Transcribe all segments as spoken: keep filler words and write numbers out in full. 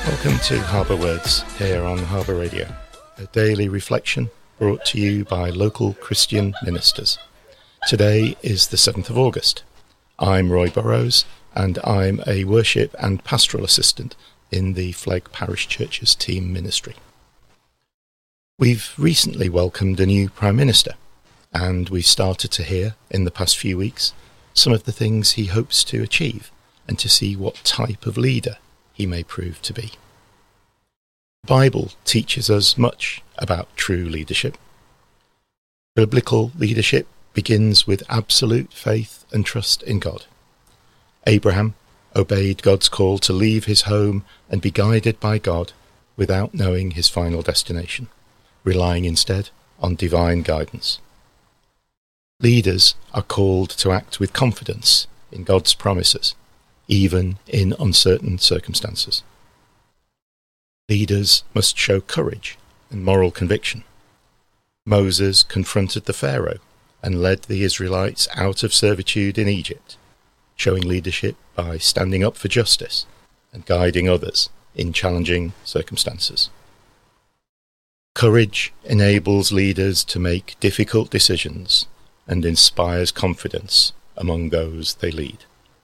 Welcome to Harbour Words here on Harbour Radio, a daily reflection brought to you by local Christian ministers. Today is the seventh of August. I'm Roy Burrows and I'm a worship and pastoral assistant in the Flegg Parish Church's team ministry. We've recently welcomed a new Prime Minister, and we've started to hear in the past few weeks some of the things he hopes to achieve and to see what type of leader he may prove to be. The Bible teaches us much about true leadership. Biblical leadership begins with absolute faith and trust in God. Abraham obeyed God's call to leave his home and be guided by God without knowing his final destination, relying instead on divine guidance. Leaders are called to act with confidence in God's promises, even in uncertain circumstances. Leaders must show courage and moral conviction. Moses confronted the Pharaoh and led the Israelites out of servitude in Egypt, showing leadership by standing up for justice and guiding others in challenging circumstances. Courage enables leaders to make difficult decisions and inspires confidence among those they lead.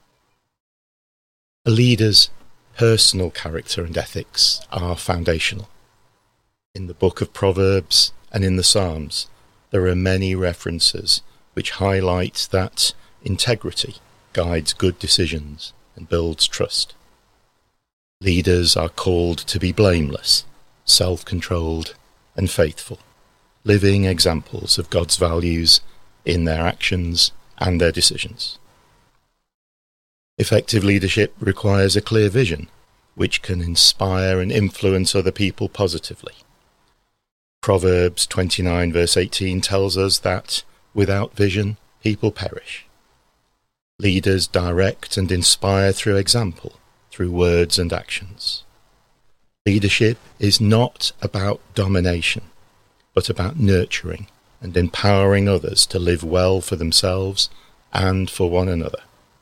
A leader's personal character and ethics are foundational. In the book of Proverbs and in the Psalms, there are many references which highlight that integrity guides good decisions and builds trust. Leaders are called to be blameless, self-controlled, and faithful, living examples of God's values in their actions and their decisions. Effective leadership requires a clear vision, which can inspire and influence other people positively. Proverbs twenty-nine verse eighteen tells us that without vision, people perish. Leaders direct and inspire through example, through words and actions. Leadership is not about domination, but about nurturing and empowering others to live well for themselves and for one another.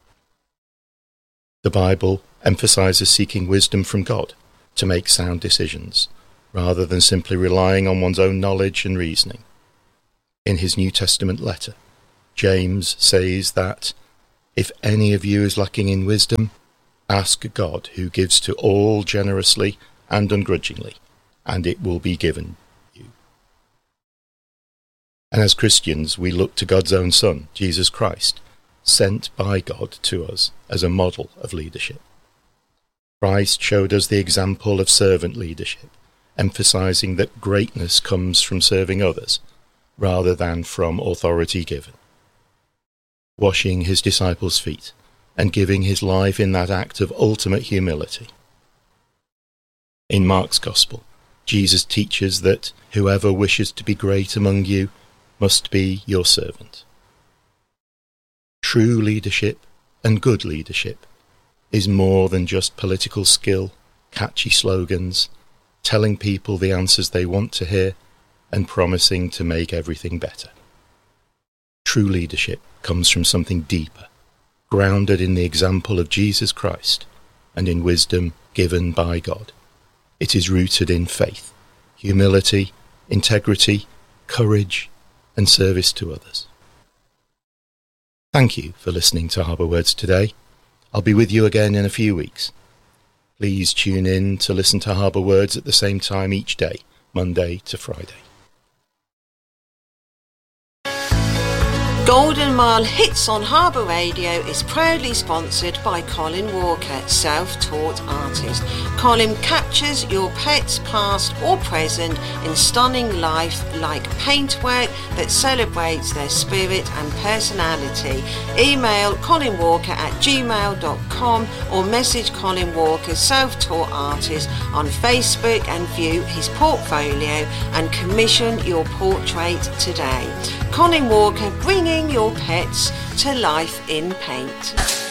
The Bible emphasizes seeking wisdom from God to make sound decisions, rather than simply relying on one's own knowledge and reasoning. In his New Testament letter, James says that, "If any of you is lacking in wisdom, ask God, who gives to all generously and ungrudgingly, and it will be given you." And as Christians, we look to God's own Son, Jesus Christ, sent by God to us as a model of leadership. Christ showed us the example of servant leadership, emphasizing that greatness comes from serving others rather than from authority given. Washing his disciples' feet and giving his life in that act of ultimate humility. In Mark's Gospel, Jesus teaches that whoever wishes to be great among you must be your servant. True leadership and good leadership is more than just political skill, catchy slogans, telling people the answers they want to hear, and promising to make everything better. True leadership comes from something deeper, grounded in the example of Jesus Christ and in wisdom given by God. It is rooted in faith, humility, integrity, courage, and service to others. Thank you for listening to Harbour Words today. I'll be with you again in a few weeks. Please tune in to listen to Harbour Words at the same time each day, Monday to Friday. Golden Mile Hits on Harbour Radio is proudly sponsored by Colin Walker, self-taught artist. Colin captures your pet's past or present in stunning life like paintwork that celebrates their spirit and personality. Email Colin Walker at gmail dot com or message Colin Walker, self-taught artist, on Facebook and view his portfolio and commission your portrait today. Colin Walker, bringing your pets to life in paint.